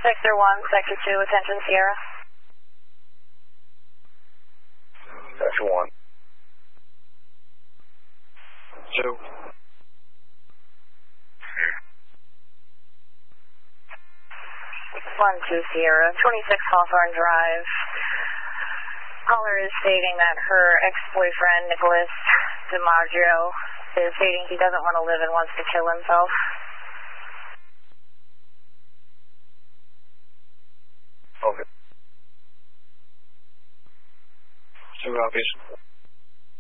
Sector 1, Sector 2, attention Sierra. Sector 1. 2. 1-2 Sierra, 26 Hawthorne Drive. Caller is stating that her ex-boyfriend, Nicholas DiMaggio, is stating he doesn't want to live and wants to kill himself. Okay. 2 copies.